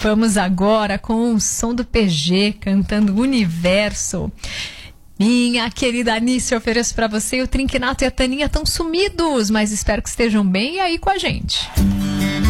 Vamos agora com o som do PG cantando Universo. Minha querida Anice, eu ofereço pra você. O Trinquinato e a Taninha estão sumidos, mas espero que estejam bem aí com a gente.